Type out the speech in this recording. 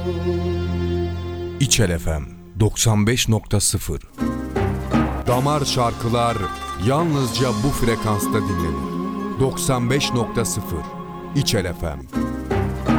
İçel FM 95.0. Damar şarkılar yalnızca bu frekansta dinlenir. 95.0 İçel FM.